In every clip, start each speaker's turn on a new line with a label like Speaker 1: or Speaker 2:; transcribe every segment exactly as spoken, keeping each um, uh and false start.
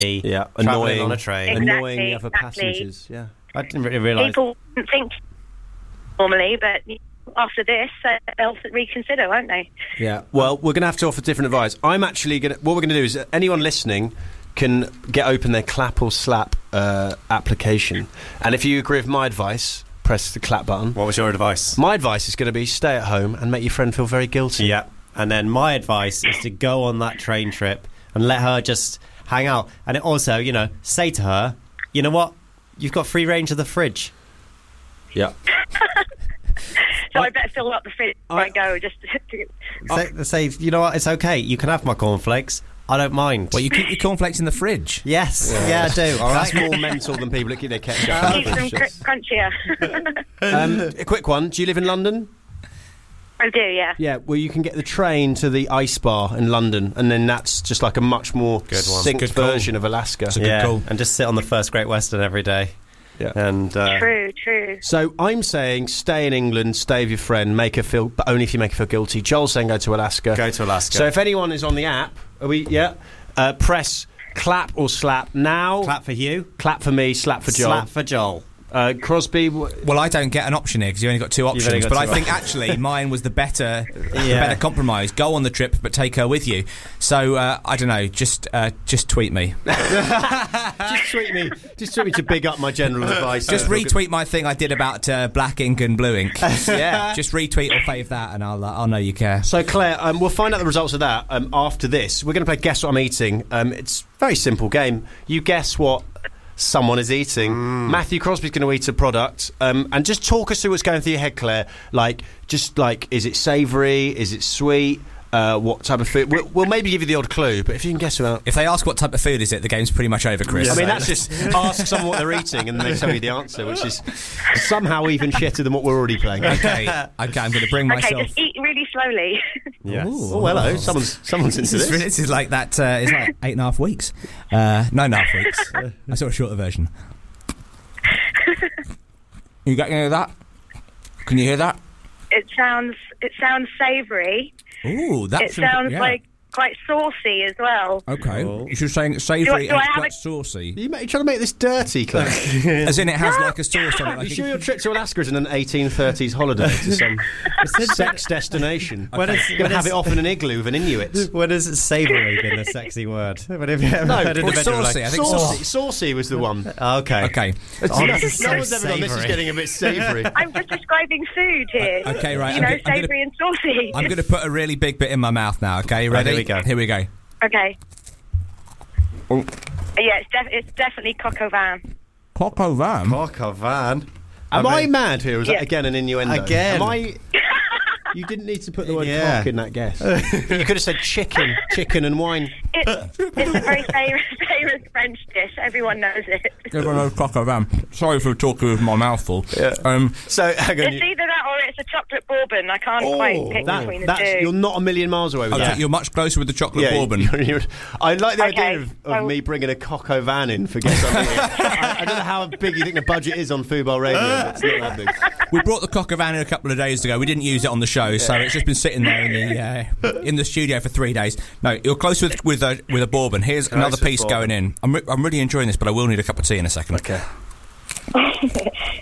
Speaker 1: Yeah,
Speaker 2: travelling
Speaker 1: annoying
Speaker 2: on a train.
Speaker 3: Exactly,
Speaker 1: annoying the other
Speaker 3: exactly.
Speaker 1: passengers. Yeah,
Speaker 2: I didn't really realise.
Speaker 3: People wouldn't think normally, but after this, uh, they'll reconsider, won't they?
Speaker 1: yeah. Well, we're going to have to offer different advice. I'm actually going to. What we're going to do is uh, anyone listening can get open their clap or slap uh, application, and if you agree with my advice, press the clap button.
Speaker 2: What was your advice?
Speaker 1: My advice is going to be stay at home and make your friend feel very guilty.
Speaker 2: Yeah, and then my advice is to go on that train trip and let her just hang out. And it also, you know, say to her, you know what? You've got free range of the fridge.
Speaker 1: Yeah.
Speaker 3: So I, I better fill up the fridge before I, I go. Just to,
Speaker 2: say, say, you know what? It's okay. You can have my cornflakes. I don't mind.
Speaker 4: Well, you keep your cornflakes in the fridge.
Speaker 2: Yes. Yeah, yeah I do. All right.
Speaker 1: That's more mental than people that keep their ketchup.
Speaker 3: keep them cr- crunchier.
Speaker 1: um, a quick one. Do you live in London?
Speaker 3: I do, yeah.
Speaker 1: Yeah, well, you can get the train to the ice bar in London, and then that's just like a much more
Speaker 2: Good one.
Speaker 1: synced
Speaker 4: Good call.
Speaker 1: version of Alaska.
Speaker 4: It's a good
Speaker 2: yeah,
Speaker 4: call.
Speaker 2: and just sit on the first Great Western every day.
Speaker 1: Yeah.
Speaker 2: And uh,
Speaker 3: True, true.
Speaker 1: So I'm saying stay in England, stay with your friend, make her feel, but only if you make her feel guilty. Joel's saying go to Alaska.
Speaker 2: go to Alaska.
Speaker 1: So if anyone is on the app, are we? Yeah. Uh, press clap or slap now.
Speaker 2: clap for you.
Speaker 1: Clap for me. Slap for Joel.
Speaker 2: Slap for Joel.
Speaker 1: Uh, Crosby. W-
Speaker 4: Well, I don't get an option here because you only got two options.
Speaker 2: only got
Speaker 4: But I
Speaker 2: two
Speaker 4: think actually mine was the better, the
Speaker 2: Yeah.
Speaker 4: better compromise. Go on the trip, but take her with you. So uh, I don't know. Just uh, just tweet me.
Speaker 1: just tweet me. Just tweet me to big up my general advice.
Speaker 4: Just retweet my thing I did about uh, black ink and blue ink.
Speaker 1: Yeah.
Speaker 4: Just retweet or fave that, and I'll uh, I'll know you care.
Speaker 1: So Claire, um, we'll find out the results of that um, after this. We're going to play Guess What I'm Eating. Um, it's a very simple game. You guess what someone is eating. Mm. Matthew Crosby's going to eat a product, um, and just talk us through what's going through your head, Claire. Like, just like, is it savoury? Is it sweet? Uh, what type of food? We'll, we'll maybe give you the odd clue, but if you can guess without...
Speaker 4: If they ask what type of food is it, the game's pretty much over, Chris.
Speaker 1: I mean,
Speaker 4: So-
Speaker 1: that's just ask someone what they're eating and they tell you the answer, which is somehow even shitter than what we're already playing.
Speaker 4: Okay, okay, I'm going to bring
Speaker 3: Okay,
Speaker 4: myself...
Speaker 3: just eat really slowly.
Speaker 2: Yes.
Speaker 1: Oh, hello. Someone's, someone's into
Speaker 4: This is,
Speaker 1: this.
Speaker 4: this is like that. Uh, it's like eight and a half weeks. Uh, nine and a half weeks. I saw a shorter version. You got any of that? Can you hear that?
Speaker 3: It sounds it sounds savoury.
Speaker 4: Ooh, that's
Speaker 3: It sounds
Speaker 4: yeah.
Speaker 3: like quite saucy as well.
Speaker 4: Okay,
Speaker 2: Oh.
Speaker 4: you're saying savoury
Speaker 3: Do I- do
Speaker 4: and
Speaker 3: I have
Speaker 4: quite
Speaker 3: a-
Speaker 4: saucy.
Speaker 1: You trying to make this dirty, Claire?
Speaker 4: As in, it has like a sauce on it.
Speaker 1: Are
Speaker 4: Like
Speaker 1: you
Speaker 4: a-
Speaker 1: sure your trip to Alaska isn't an eighteen thirties holiday to some sex destination?
Speaker 2: When is-
Speaker 1: You're going
Speaker 2: when
Speaker 1: to have
Speaker 2: is-
Speaker 1: it off in an igloo with an Inuit.
Speaker 2: When has savoury been a sexy word? When have you ever
Speaker 1: No,
Speaker 2: heard an
Speaker 1: or
Speaker 2: individual
Speaker 4: saucy,
Speaker 2: like,
Speaker 4: I think
Speaker 1: Saucy, saucy was the one.
Speaker 2: Okay.
Speaker 4: Okay,
Speaker 1: It's-
Speaker 2: Oh,
Speaker 1: no,
Speaker 2: this is
Speaker 1: no
Speaker 2: so
Speaker 1: one's ever done this. Is
Speaker 2: savoury.
Speaker 1: getting a bit savoury.
Speaker 3: I'm just describing food here.
Speaker 4: Uh, okay, right,
Speaker 3: You
Speaker 4: I'm
Speaker 3: know,
Speaker 4: go- I'm gonna-
Speaker 3: savoury and saucy.
Speaker 4: I'm going to put a really big bit in my mouth now. Okay,
Speaker 2: Right,
Speaker 4: ready?
Speaker 2: here we go.
Speaker 4: Here we go.
Speaker 3: Okay.
Speaker 4: Oh.
Speaker 3: Yeah, it's, def- it's definitely coq au vin.
Speaker 4: Coq au vin.
Speaker 2: Coq au vin.
Speaker 1: Am I,
Speaker 2: mean-
Speaker 1: mad here? Or is
Speaker 3: Yeah.
Speaker 1: that again an innuendo?
Speaker 2: Again.
Speaker 1: Am I... You didn't need to put the word
Speaker 2: Yeah.
Speaker 1: cock in that guess. You could have said chicken, chicken and wine.
Speaker 3: It's, it's a very famous, famous French dish. Everyone knows it.
Speaker 4: Everyone knows coq au vin. Sorry for talking with my mouth full.
Speaker 1: Yeah.
Speaker 4: Um,
Speaker 1: So, hang on.
Speaker 3: It's either that or it's a chocolate bourbon. I can't quite pick
Speaker 1: that,
Speaker 3: between the
Speaker 1: that's,
Speaker 3: two.
Speaker 1: you're not a million miles away with
Speaker 4: okay,
Speaker 1: that.
Speaker 4: you're much closer with the chocolate bourbon.
Speaker 1: you're- you're- I like the
Speaker 3: Okay,
Speaker 1: idea of, of
Speaker 3: so-
Speaker 1: me bringing a coq au vin in for Guess What I'm Eating. I, I don't know how big you think the budget is on Football Radio. But it's not that big.
Speaker 4: We brought the coq au vin in a couple of days ago. We didn't use it on the show, so it's just been sitting there in the uh, in the studio for three days. No, you're close with with a with a bourbon. Here's
Speaker 1: Close
Speaker 4: another
Speaker 1: with
Speaker 4: piece
Speaker 1: bourbon.
Speaker 4: going in. I'm re- I'm really enjoying this, but I will need a cup of tea in a second.
Speaker 1: Okay.
Speaker 3: Is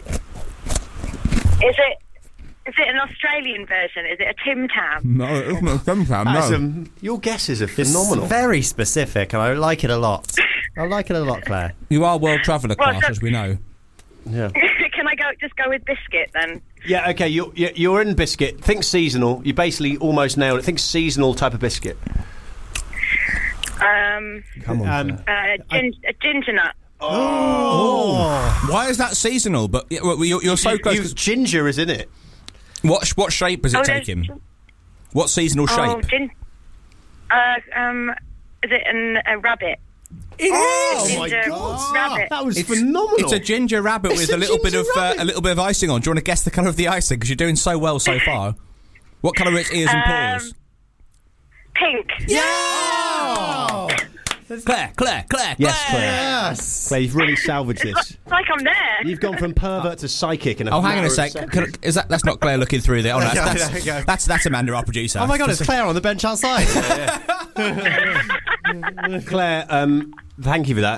Speaker 3: it? Is it an Australian version? Is it a Tim Tam?
Speaker 4: No, it isn't a Tim Tam,
Speaker 1: That's,
Speaker 4: no.
Speaker 1: um, your guesses are
Speaker 2: It's
Speaker 1: phenomenal.
Speaker 2: very specific, and I like it a lot. I like it a lot, Claire.
Speaker 4: You are world traveller
Speaker 3: Well,
Speaker 4: class,
Speaker 3: so-
Speaker 4: as we know.
Speaker 1: Yeah.
Speaker 3: Can I go? Just go with biscuit then.
Speaker 1: Yeah, okay, you're, you're you're in biscuit. Think seasonal. You basically almost nailed it. Think seasonal type of biscuit.
Speaker 3: Um,
Speaker 1: Come on.
Speaker 2: Um,
Speaker 3: uh, gin- a ginger nut.
Speaker 4: Oh. Why is that seasonal? But yeah, well, you're, you're so close.
Speaker 1: You-
Speaker 4: 'cause
Speaker 1: ginger is in it.
Speaker 4: what sh- what shape is it
Speaker 3: Oh, there's-
Speaker 4: taking? What seasonal
Speaker 3: Oh,
Speaker 4: shape?
Speaker 3: gin- uh, um, is it an, a rabbit?
Speaker 4: It
Speaker 3: Oh,
Speaker 4: is.
Speaker 1: my
Speaker 3: ginger
Speaker 1: God.
Speaker 3: rabbit.
Speaker 1: That was
Speaker 4: It's,
Speaker 1: phenomenal.
Speaker 4: it's a ginger rabbit
Speaker 1: It's
Speaker 4: with
Speaker 1: a
Speaker 4: a little bit
Speaker 1: ginger
Speaker 4: of uh,
Speaker 1: rabbit.
Speaker 4: a little bit of icing on. Do you want to guess the colour of the icing? Because you're doing so well so far. What colour are its ears and
Speaker 3: Um,
Speaker 4: paws?
Speaker 3: Pink.
Speaker 4: Yeah! Claire, Claire, Claire,
Speaker 1: Yes, Claire.
Speaker 2: Yes.
Speaker 1: Claire, you've really salvaged this.
Speaker 3: It's like I'm there.
Speaker 1: You've gone from pervert to psychic in a
Speaker 4: Oh, hang on
Speaker 1: matter
Speaker 4: a
Speaker 1: of
Speaker 4: sec.
Speaker 1: seconds.
Speaker 4: Could I- Is that that's not Claire looking through there? Oh, no,
Speaker 2: Yeah,
Speaker 4: that's,
Speaker 2: yeah,
Speaker 4: that's,
Speaker 2: yeah.
Speaker 4: that's that's Amanda, our producer.
Speaker 2: Oh my God, it's Claire on the bench outside.
Speaker 1: Claire, um, thank you for that.